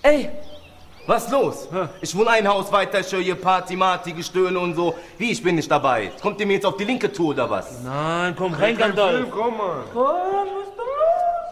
Ey, was los? Ich wohne ein Haus weiter, ich höre hier Party, Marty, Gestöhne und so. Wie, ich bin nicht dabei? Kommt ihr mir jetzt auf die linke Tour oder was? Nein, komm rein, Gandalf. Komm mal. Komm.